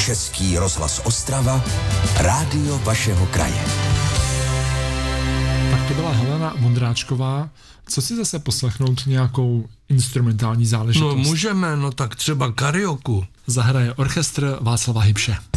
Český rozhlas Ostrava, rádio vašeho kraje. Tak to byla Helena Vondráčková. Co si zase poslechnout nějakou instrumentální záležitost? No můžeme, no tak třeba karioku. Zahraje orchestr Václava Hybše.